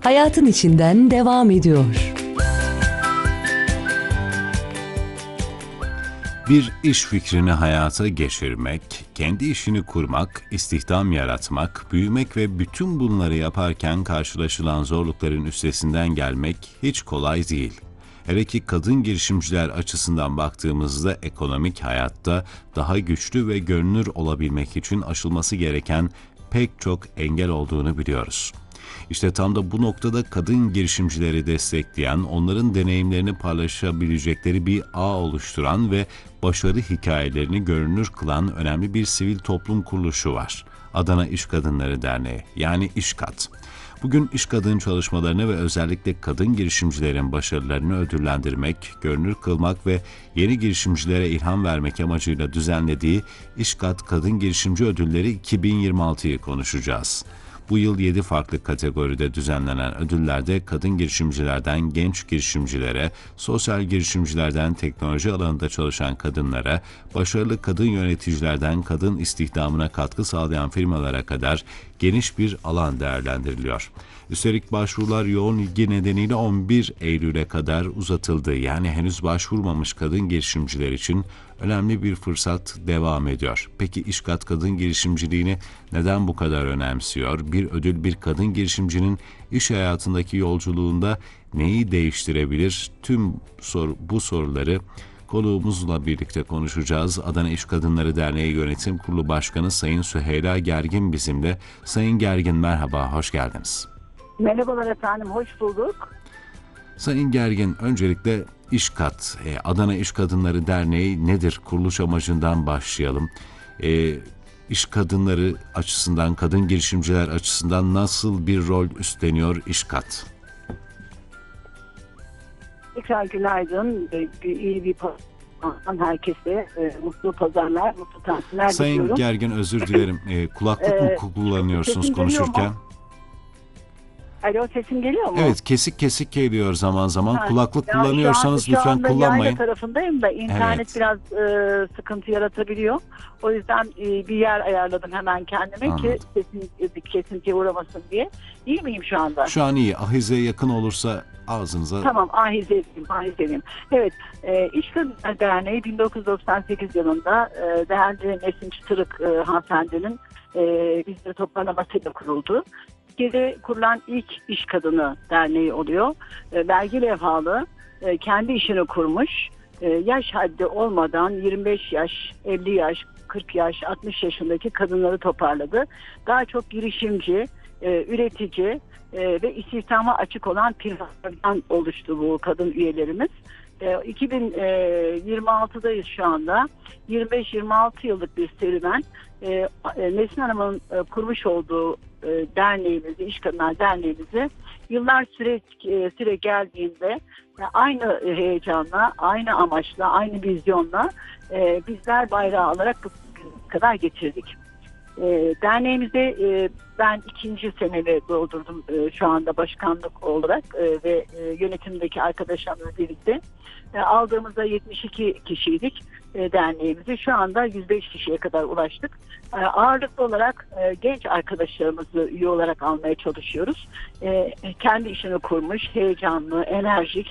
hayatın içinden devam ediyor. Bir iş fikrini hayata geçirmek, kendi işini kurmak, istihdam yaratmak, büyümek ve bütün bunları yaparken karşılaşılan zorlukların üstesinden gelmek hiç kolay değil. Hele ki kadın girişimciler açısından baktığımızda ekonomik hayatta daha güçlü ve görünür olabilmek için aşılması gereken pek çok engel olduğunu biliyoruz. İşte tam da bu noktada kadın girişimcileri destekleyen, onların deneyimlerini paylaşabilecekleri bir ağ oluşturan ve başarı hikayelerini görünür kılan önemli bir sivil toplum kuruluşu var. Adana İş Kadınları Derneği, yani İşKAD. Bugün İş Kadın çalışmalarını ve özellikle kadın girişimcilerin başarılarını ödüllendirmek, görünür kılmak ve yeni girişimcilere ilham vermek amacıyla düzenlediği İşKAD Kadın Girişimci Ödülleri 2026'yı konuşacağız. Bu yıl 7 farklı kategoride düzenlenen ödüllerde kadın girişimcilerden genç girişimcilere, sosyal girişimcilerden teknoloji alanında çalışan kadınlara, başarılı kadın yöneticilerden kadın istihdamına katkı sağlayan firmalara kadar geniş bir alan değerlendiriliyor. Üstelik başvurular yoğun ilgi nedeniyle 11 Eylül'e kadar uzatıldı. Yani henüz başvurmamış kadın girişimciler için önemli bir fırsat devam ediyor. Peki İşkat kadın girişimciliğini neden bu kadar önemsiyor? Bir ödül bir kadın girişimcinin iş hayatındaki yolculuğunda neyi değiştirebilir? Tüm bu soruları konuğumuzla birlikte konuşacağız. Adana İş Kadınları Derneği Yönetim Kurulu Başkanı Sayın Süheyla Gergin bizimle. Sayın Gergin merhaba, hoş geldiniz. Merhabalar efendim, hoş bulduk. Sayın Gergin, öncelikle İşkad, Adana İş Kadınları Derneği nedir? Kuruluş amacından başlayalım. İş kadınları açısından, kadın girişimciler açısından nasıl bir rol üstleniyor İşkad? Tekrar günaydın, iyi bir pazar herkese, mutlu pazarlar, mutlu tatiller Sayın diliyorum. Gergin, özür dilerim, kulaklık mı kullanıyorsunuz konuşurken? Alo, sesim geliyor mu? Evet, kesik kesik geliyor zaman zaman. Kulaklık Ya kullanıyorsanız şu lütfen anda kullanmayın. yayla tarafındayım da internet Evet. biraz sıkıntı yaratabiliyor. O yüzden bir yer ayarladım hemen kendime ki kesintiye uğramasın diye. İyi miyim şu anda? Şu an iyi. Ahizeye yakın olursa ağzınıza... Tamam, ahizeyim. Evet, İş Kadınları Derneği 1998 yılında değerli Nesin Çıtırık hanımefendinin bizleri toparlamasıyla kuruldu. Türkiye'de kurulan ilk iş kadını derneği oluyor. Belge levhalı, kendi işini kurmuş, yaş haddi olmadan 25 yaş, 50 yaş, 40 yaş, 60 yaşındaki kadınları toparladı. Daha çok girişimci, üretici ve istihdama açık olan firmalardan oluştu bu kadın üyelerimiz. 2026'dayız şu anda. 25-26 yıllık bir serüven. Nesin Hanım'ın kurmuş olduğu derneğimizi, İş Kadınlar Derneğimizi yıllar süre geldiğinde aynı heyecanla, aynı amaçla, aynı vizyonla bizler bayrağı alarak bu kadar getirdik. Derneğimizde ben 2. senemi doldurdum şu anda başkanlık olarak ve yönetimdeki arkadaşlarımla birlikte. Aldığımızda 72 kişiydik derneğimizi. Şu anda 105 kişiye kadar ulaştık. Ağırlıklı olarak genç arkadaşlarımızı üye olarak almaya çalışıyoruz. Kendi işini kurmuş, heyecanlı, enerjik,